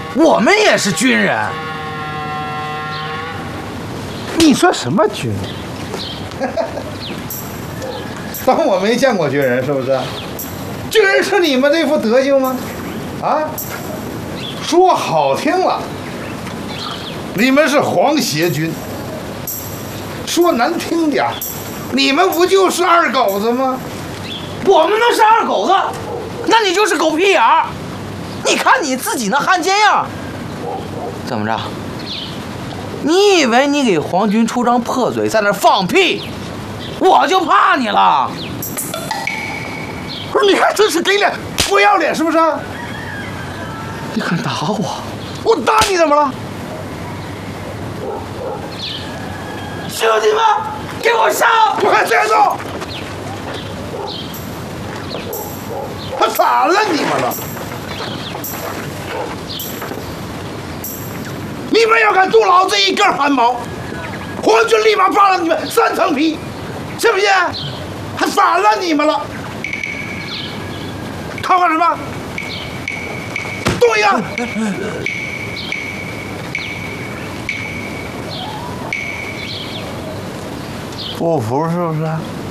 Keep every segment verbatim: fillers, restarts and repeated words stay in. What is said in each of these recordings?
我们也是军人。 你说什么军人？当我没见过军人是不是？军人是你们这副德行吗？啊，说好听了，你们是皇协军；说难听点，你们不就是二狗子吗？ 我们那是二狗子，那你就是狗屁眼儿。你看你自己那汉奸样，怎么着？你以为你给皇军出张破嘴，在那放屁，我就怕你了？ 不是，你还真是给脸不要脸是不是？ 你敢打我？ 我打你怎么了？ 兄弟们，给我上！ 快站住！他咋了你们了？你们要敢动老子一根汗毛，皇军立马扒了你们三层皮，信不信？还咋了你们了？看干什么？动一个！不服是不是？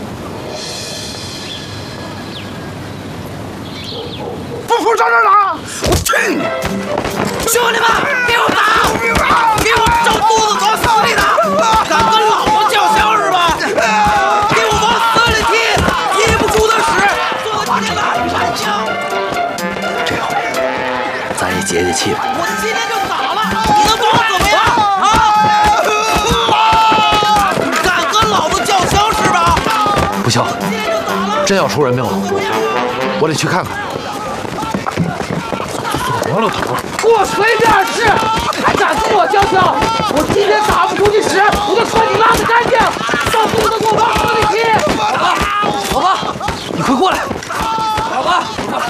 不服上这儿打！我去你！ 兄弟们，给我打！给我照肚子往死里打！敢跟老子叫嚣是吧？给我往死里踢！踢不出的屎，坐到今天哪里敢讲？ 这样，咱也解解气吧。 我今天就打了，你能把我怎么样啊？敢跟老子叫嚣是吧？ 不行，真要出人命了，我得去看看。得了，头， 我随便吃，还敢跟我叫嚣？我今天打不出去屎，我就说你拉的干净，上肚子给我往死里踢！老爸，老爸，你快过来！老爸，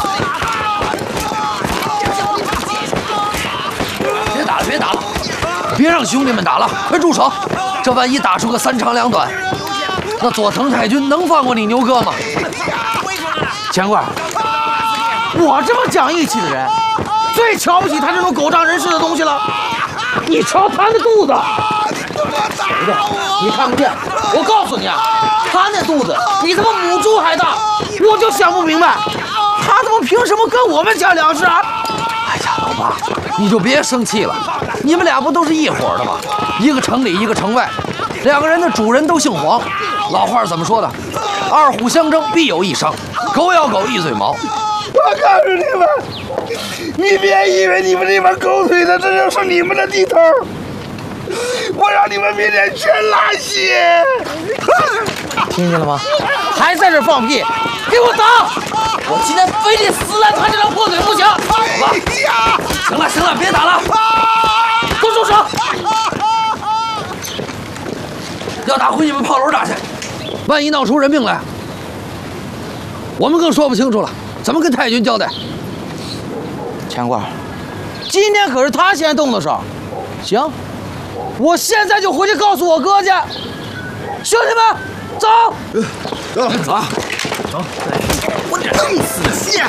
别打了，别打了，别让兄弟们打了，快住手！这万一打出个三长两短，那佐藤太君能放过你牛哥吗？钱贵，我这么讲义气的人，最瞧不起他这种狗仗人势的东西了。你瞧他那肚子，不对，你看不见。我告诉你啊，他那肚子比他妈母猪还大，我就想不明白，他他妈凭什么跟我们抢粮食啊？哎呀，老爸，你就别生气了，你们俩不都是一伙的吗？一个城里，一个城外，两个人的主人都姓黄。老话怎么说的？二虎相争，必有一伤。狗咬狗，一嘴毛。 我告诉你们，你别以为你们这帮狗腿子，这就是你们的地头，我让你们明天全拉血！ 听见了吗？还在这放屁！给我打！我今天非得撕烂他这张破嘴不行！好吧，行了行了，别打了，都住手！要打回你们炮楼打去，万一闹出人命来，我们更说不清楚了。怎么跟太君交代？钱官，今天可是他先动的手。行，我现在就回去告诉我哥去。兄弟们，走！ 走走走！我弄死你！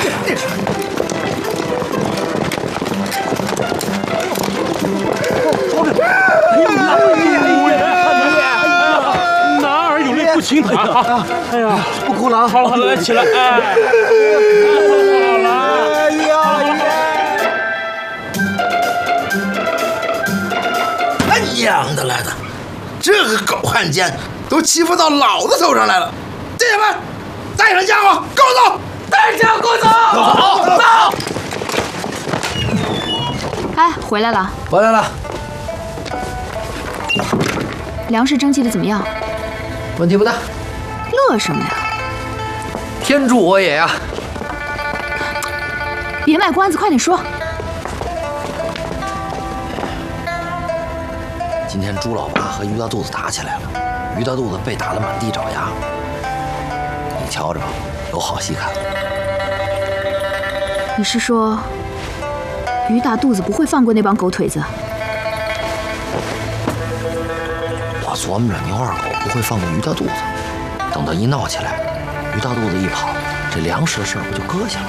男儿有泪不轻弹啊！哎呀， 不哭了啊！ 好了好了，来起来！哎，好了， 哎呀！他娘的来的，这个狗汉奸都欺负到老子头上来了！弟兄们，带上家伙，跟我走！ 带家伙走！走走！ 哎，回来了， 回来了。 粮食征集的怎么样？ 问题不大。 乐什么呀？ 天助我也呀！ 别卖关子，快点说。 今天朱老八和于大肚子打起来了，于大肚子被打得满地找牙。你瞧着吧，有好戏看。 你是说，于大肚子不会放过那帮狗腿子？ 我琢磨着牛二狗不会放过于大肚子，等到一闹起来，于大肚子一跑，这粮食的事儿不就搁下了？